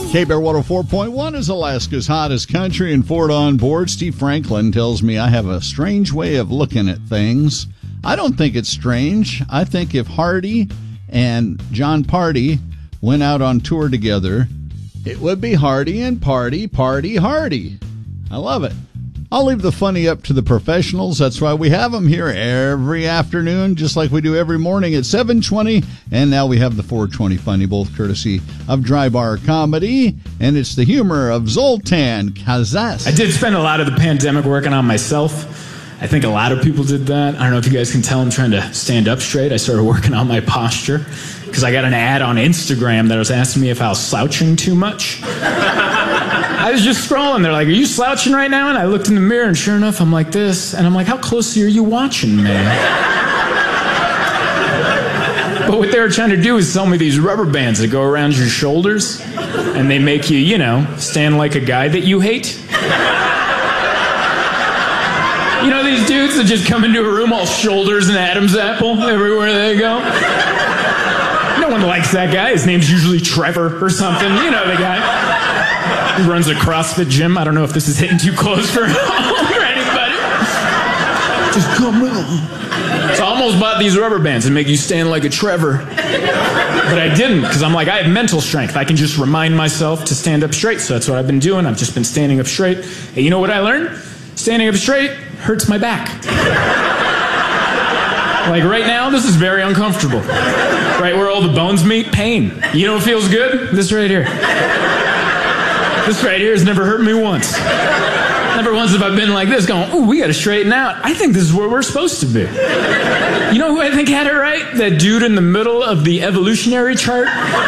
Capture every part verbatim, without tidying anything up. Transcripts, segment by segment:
K-Bear one oh four point one is Alaska's hottest country, and Ford on board. Steve Franklin tells me I have a strange way of looking at things. I don't think it's strange. I think if Hardy and John Party went out on tour together, it would be Hardy and Party, Party, Hardy. I love it. I'll leave the funny up to the professionals. That's why we have them here every afternoon, just like we do every morning at seven twenty. And now we have the four twenty Funny, both courtesy of Dry Bar Comedy. And it's the humor of Zoltan Kazas. I did spend a lot of the pandemic working on myself. I think a lot of people did that. I don't know if you guys can tell I'm trying to stand up straight. I started working on my posture because I got an ad on Instagram that was asking me if I was slouching too much. I was just scrolling. They're like, are you slouching right now? And I looked in the mirror, and sure enough, I'm like this. And I'm like, how closely are you watching me? But what they were trying to do is sell me these rubber bands that go around your shoulders, and they make you, you know, stand like a guy that you hate. You know these dudes that just come into a room all shoulders and Adam's apple everywhere they go? No one likes that guy. His name's usually Trevor or something. You know the guy. He runs a CrossFit gym. I don't know if this is hitting too close for anybody. Just come on. So I almost bought these rubber bands and make you stand like a Trevor. But I didn't, because I'm like, I have mental strength. I can just remind myself to stand up straight. So that's what I've been doing. I've just been standing up straight. Hey, you know what I learned? Standing up straight hurts my back. Like right now, this is very uncomfortable. Right where all the bones meet, pain. You know what feels good? This right here. This right here has never hurt me once. Never once have I been like this going, ooh, we gotta straighten out. I think this is where we're supposed to be. You know who I think had it right? That dude in the middle of the evolutionary chart.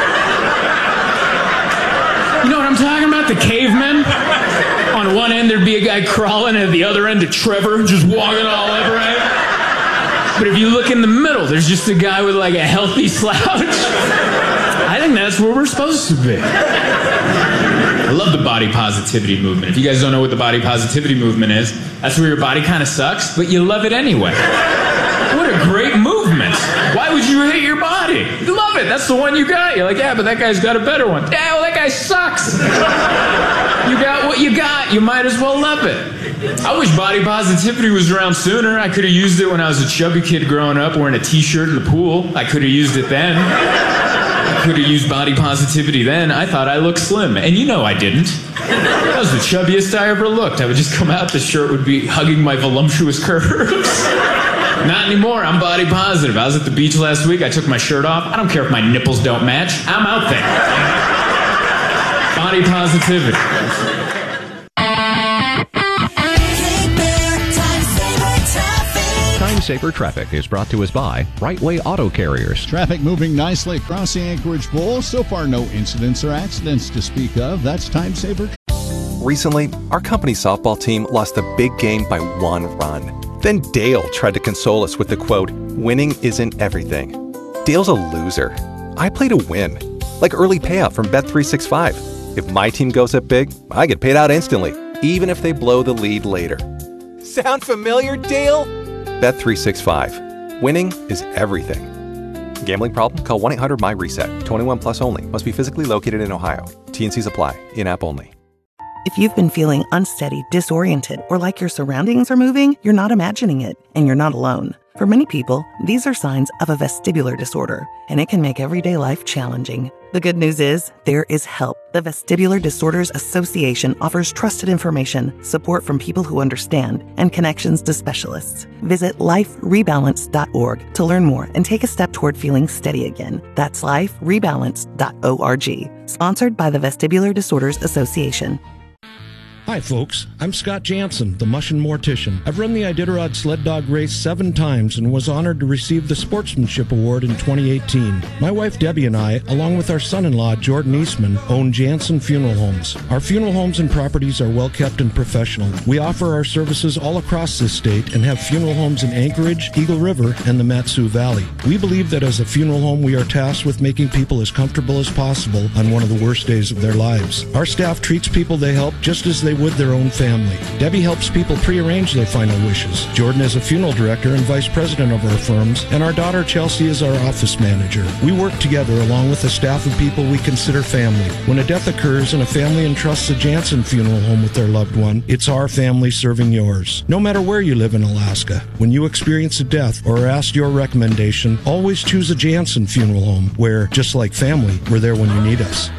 You know what I'm talking about? The cavemen. On one end, there'd be a guy crawling, and at the other end, a Trevor just walking all over it. But if you look in the middle, there's just a guy with like a healthy slouch. I think that's where we're supposed to be. I love the body positivity movement. If you guys don't know what the body positivity movement is, that's where your body kind of sucks, but you love it anyway. What a great movement. Why would you hate your body? You love it. That's the one you got. You're like, yeah, but that guy's got a better one. Yeah, well, that guy sucks. You got what you got. You might as well love it. I wish body positivity was around sooner. I could have used it when I was a chubby kid growing up wearing a t-shirt in the pool. I could have used it then. I could have used body positivity then. I thought I looked slim, and you know I didn't. That was the chubbiest I ever looked. I would just come out, the shirt would be hugging my voluptuous curves. Not anymore. I'm body positive. I was at the beach last week. I took my shirt off. I don't care if my nipples don't match. I'm out there. Body positivity. Time Saver Traffic is brought to us by Right Way Auto Carriers. Traffic moving nicely across the Anchorage Bowl. So far, no incidents or accidents to speak of. That's Time Saver. Recently, our company softball team lost the big game by one run. Then Dale tried to console us with the quote, "Winning isn't everything." Dale's a loser. I play to win. Like early payout from Bet three sixty-five. If my team goes up big, I get paid out instantly, even if they blow the lead later. Sound familiar, Dale? Bet three sixty-five. Winning is everything. Gambling problem? Call one eight hundred M Y reset. twenty-one plus only. Must be physically located in Ohio. T and Cs apply. In-app only. If you've been feeling unsteady, disoriented, or like your surroundings are moving, you're not imagining it, and you're not alone. For many people, these are signs of a vestibular disorder, and it can make everyday life challenging. The good news is, there is help. The Vestibular Disorders Association offers trusted information, support from people who understand, and connections to specialists. Visit life rebalance dot org to learn more and take a step toward feeling steady again. That's life rebalance dot org. Sponsored by the Vestibular Disorders Association. Hi folks, I'm Scott Jansen, the Mushin Mortician. I've run the Iditarod sled dog race seven times and was honored to receive the Sportsmanship Award in twenty eighteen. My wife Debbie and I, along with our son-in-law Jordan Eastman, own Jansen Funeral Homes. Our funeral homes and properties are well kept and professional. We offer our services all across this state and have funeral homes in Anchorage, Eagle River, and the Mat-Su Valley. We believe that as a funeral home we are tasked with making people as comfortable as possible on one of the worst days of their lives. Our staff treats people they help just as they would their own family. Debbie helps people prearrange their final wishes. Jordan is a funeral director and vice president of our firms, and our daughter Chelsea is our office manager. We work together along with a staff of people we consider family. When a death occurs and a family entrusts a Jansen Funeral Home with their loved one, it's our family serving yours. No matter where you live in Alaska, when you experience a death or are asked your recommendation, always choose a Jansen Funeral Home, where, just like family, we're there when you need us.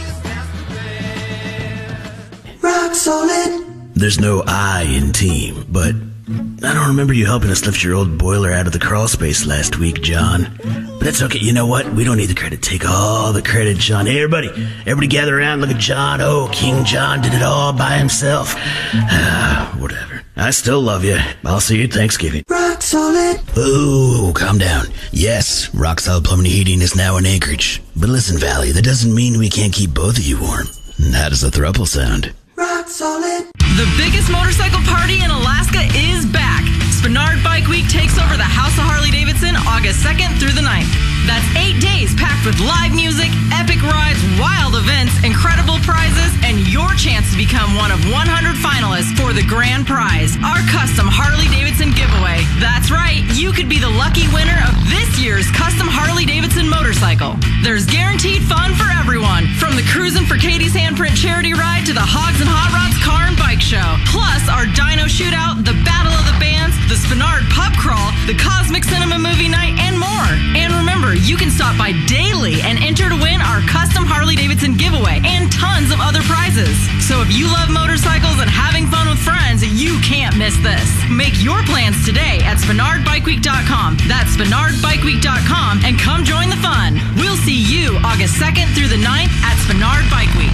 Rock solid. There's no I in team, but I don't remember you helping us lift your old boiler out of the crawl space last week, John. But that's okay. You know what? We don't need the credit. Take all the credit, John. Hey, everybody. Everybody gather around. Look at John. Oh, King John did it all by himself. Ah, whatever. I still love you. I'll see you at Thanksgiving. Rock solid. Oh, calm down. Yes, Rock Solid Plumbing and Heating is now in Anchorage. But listen, Valley, that doesn't mean we can't keep both of you warm. How does the throuple sound? Rock solid. The biggest motorcycle party in Alaska is back. Spinard Bike Week takes over the House of Harley-Davidson August second through the ninth. That's eight days packed with live music, epic rides, wild events, incredible prizes, and your chance to become one of one hundred finalists for the grand prize, our custom Harley-Davidson giveaway. That's right, you could be the lucky winner of this year's custom Harley-Davidson motorcycle. There's guaranteed fun for everyone, from the Cruisin' for Katie's Handprint charity ride to the Hogs and Hot Rods car and bike show. Plus, our Dyno Shootout, the Battle of the Bands, the Spinard Pub Crawl, the Cosmic Cinema Movie Night, and more. And remember, you can stop by daily and enter to win our custom Harley-Davidson giveaway and tons of other prizes. So if you love motorcycles and having fun with friends, you can't miss this. Make your plans today at Spinard Bike Week dot com. That's Spinard Bike Week dot com and come join the fun. We'll see you August second through the ninth at Spinard Bike Week.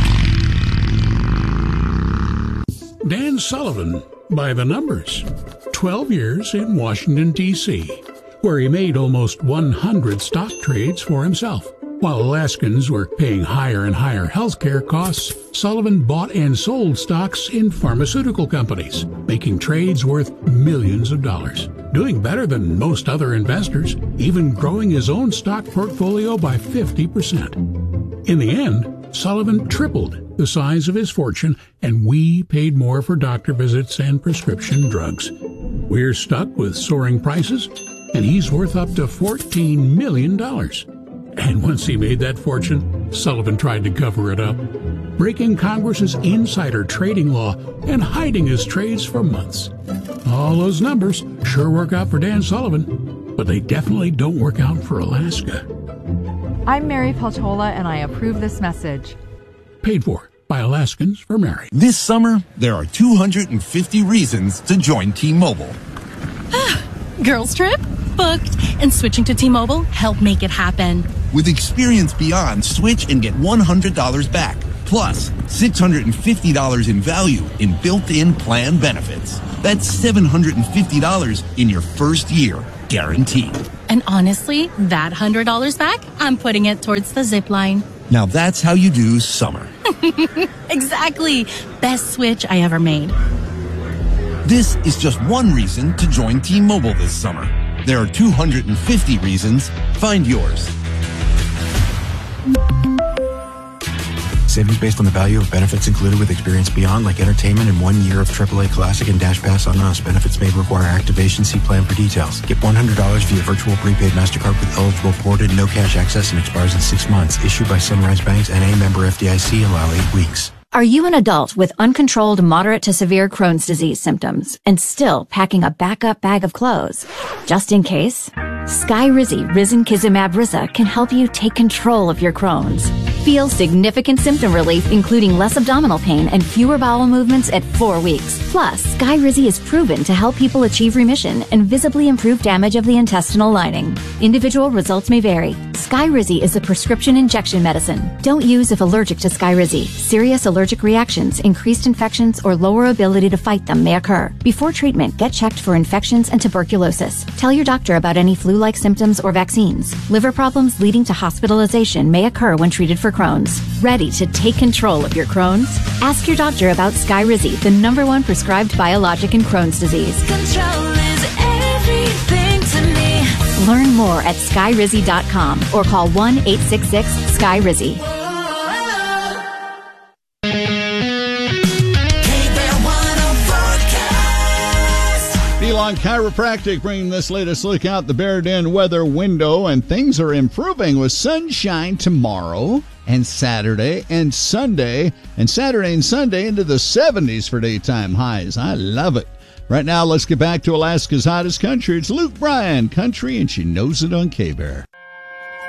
Dan Sullivan, by the numbers. twelve years in Washington, D C, where he made almost one hundred stock trades for himself. While Alaskans were paying higher and higher healthcare costs, Sullivan bought and sold stocks in pharmaceutical companies, making trades worth millions of dollars. Doing better than most other investors, even growing his own stock portfolio by fifty percent. In the end, Sullivan tripled the size of his fortune, and we paid more for doctor visits and prescription drugs. We're stuck with soaring prices, and he's worth up to fourteen million dollars. And once he made that fortune, Sullivan tried to cover it up, breaking Congress's insider trading law and hiding his trades for months. All those numbers sure work out for Dan Sullivan, but they definitely don't work out for Alaska. I'm Mary Peltola, and I approve this message. Paid for by Alaskans for Mary. This summer, there are two hundred fifty reasons to join T-Mobile. Girls trip? Booked. And switching to T-Mobile helped make it happen. With Experience Beyond, switch and get one hundred dollars back. Plus, six hundred fifty dollars in value in built-in plan benefits. That's seven hundred fifty dollars in your first year, guaranteed. And honestly, that one hundred dollars back, I'm putting it towards the zip line. Now that's how you do summer. Exactly. Best switch I ever made. This is just one reason to join T-Mobile this summer. There are two hundred fifty reasons. Find yours. Savings based on the value of benefits included with Experience Beyond, like entertainment and one year of triple A Classic and Dash Pass on us. Benefits may require activation. See plan for details. Get one hundred dollars via virtual prepaid MasterCard with eligible ported, no cash access, and expires in six months. Issued by Sunrise Banks, N A member F D I C. Allow eight weeks. Are you an adult with uncontrolled moderate to severe Crohn's disease symptoms and still packing a backup bag of clothes? Just in case, Skyrizi Risankizumab Risa can help you take control of your Crohn's. Feel significant symptom relief, including less abdominal pain and fewer bowel movements at four weeks. Plus, Skyrizi is proven to help people achieve remission and visibly improve damage of the intestinal lining. Individual results may vary. Skyrizi is a prescription injection medicine. Don't use if allergic to Skyrizi. Serious allergic reactions, increased infections, or lower ability to fight them may occur. Before treatment, get checked for infections and tuberculosis. Tell your doctor about any flu-like symptoms or vaccines. Liver problems leading to hospitalization may occur when treated for Crohn's. Ready to take control of your Crohn's? Ask your doctor about Skyrizi, the number one prescribed biologic in Crohn's disease. Control is everything to me. Learn more at skyrizi dot com or call one eight six six SKYRIZI. Hey, Long Chiropractic bringing this latest look out the Bear Den weather window, and things are improving with sunshine tomorrow and Saturday and Sunday, and Saturday and Sunday into the seventies for daytime highs. I love it. Right now, let's get back to Alaska's hottest country. It's Luke Bryan, country, and she knows it on K-Bear.